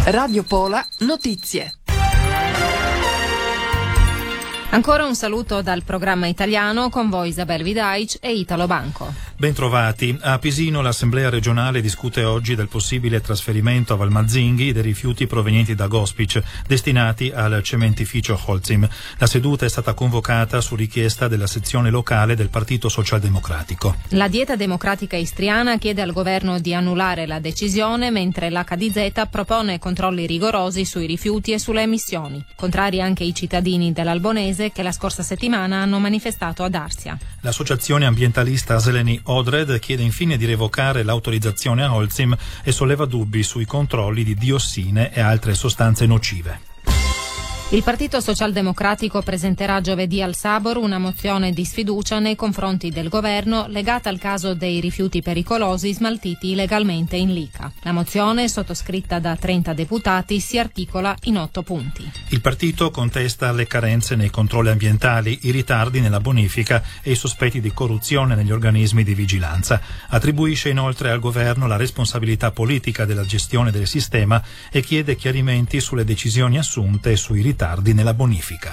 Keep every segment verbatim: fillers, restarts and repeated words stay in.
Radio Pola Notizie. Ancora un saluto dal programma italiano, con voi Isabel Vidaic e Italo Banco. Bentrovati. A Pisino l'Assemblea regionale discute oggi del possibile trasferimento a Valmazzinghi dei rifiuti provenienti da Gospic destinati al cementificio Holcim. La seduta è stata convocata su richiesta della sezione locale del Partito Socialdemocratico. La Dieta Democratica Istriana chiede al governo di annullare la decisione, mentre l'H D Z propone controlli rigorosi sui rifiuti e sulle emissioni. Contrari anche i cittadini dell'Albonese, che la scorsa settimana hanno manifestato ad Arsia. L'associazione ambientalista Zeleni Odred chiede infine di revocare l'autorizzazione a Holcim e solleva dubbi sui controlli di diossine e altre sostanze nocive. Il Partito Socialdemocratico presenterà giovedì al Sabor una mozione di sfiducia nei confronti del governo legata al caso dei rifiuti pericolosi smaltiti illegalmente in Lica. La mozione, sottoscritta da trenta deputati, si articola in otto punti. Il partito contesta le carenze nei controlli ambientali, i ritardi nella bonifica e i sospetti di corruzione negli organismi di vigilanza. Attribuisce inoltre al governo la responsabilità politica della gestione del sistema e chiede chiarimenti sulle decisioni assunte e sui ritardi tardi nella bonifica.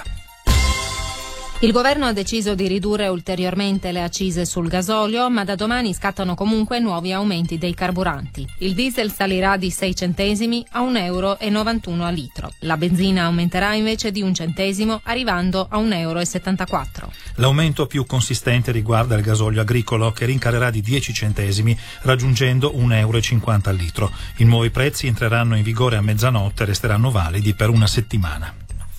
Il governo ha deciso di ridurre ulteriormente le accise sul gasolio, ma da domani scattano comunque nuovi aumenti dei carburanti. Il diesel salirà di sei centesimi a un euro e novantuno a litro. La benzina aumenterà invece di un centesimo, arrivando a un euro e settantaquattro. L'aumento più consistente riguarda il gasolio agricolo, che rincalerà di dieci centesimi, raggiungendo un euro e cinquanta al litro. I nuovi prezzi entreranno in vigore a mezzanotte e resteranno validi per una settimana.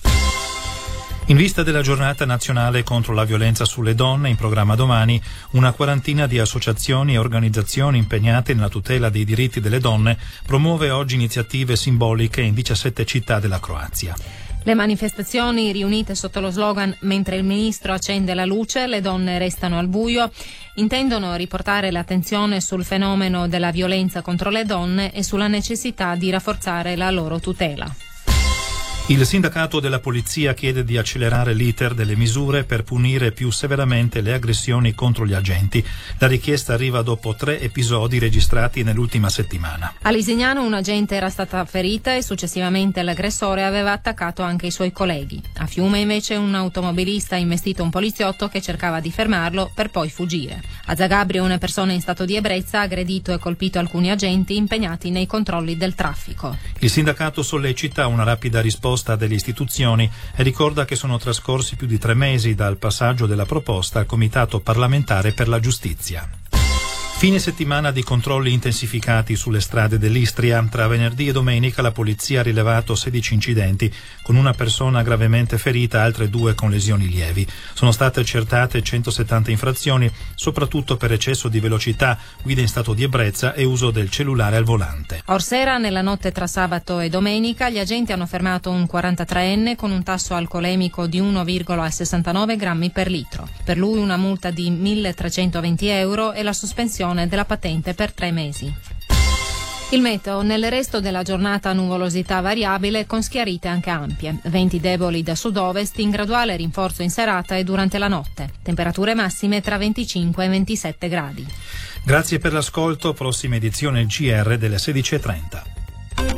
In vista della giornata nazionale contro la violenza sulle donne, in programma domani, una quarantina di associazioni e organizzazioni impegnate nella tutela dei diritti delle donne promuove oggi iniziative simboliche in diciassette città della Croazia. Le manifestazioni, riunite sotto lo slogan "Mentre il ministro accende la luce, le donne restano al buio", intendono riportare l'attenzione sul fenomeno della violenza contro le donne e sulla necessità di rafforzare la loro tutela. Il sindacato della polizia chiede di accelerare l'iter delle misure per punire più severamente le aggressioni contro gli agenti. La richiesta arriva dopo tre episodi registrati nell'ultima settimana. A Lisignano un agente era stata ferita e successivamente l'aggressore aveva attaccato anche i suoi colleghi. A Fiume invece un automobilista ha investito un poliziotto che cercava di fermarlo per poi fuggire. A Zagabria una persona in stato di ebbrezza ha aggredito e colpito alcuni agenti impegnati nei controlli del traffico. Il sindacato sollecita una rapida risposta delle istituzioni e ricorda che sono trascorsi più di tre mesi dal passaggio della proposta al Comitato parlamentare per la giustizia. Fine settimana di controlli intensificati sulle strade dell'Istria. Tra venerdì e domenica la polizia ha rilevato sedici incidenti, con una persona gravemente ferita e altre due con lesioni lievi. Sono state accertate centosettanta infrazioni, soprattutto per eccesso di velocità, guida in stato di ebbrezza e uso del cellulare al volante. Orsera, nella notte tra sabato e domenica, gli agenti hanno fermato un quarantatreenne con un tasso alcolemico di uno virgola sessantanove grammi per litro. Per lui una multa di milletrecentoventi euro e la sospensione della patente per tre mesi. Il meteo: nel resto della giornata nuvolosità variabile con schiarite anche ampie, venti deboli da sud-ovest in graduale rinforzo in serata e durante la notte, temperature massime tra venticinque e ventisette gradi. Grazie per l'ascolto, prossima edizione G R delle sedici e trenta.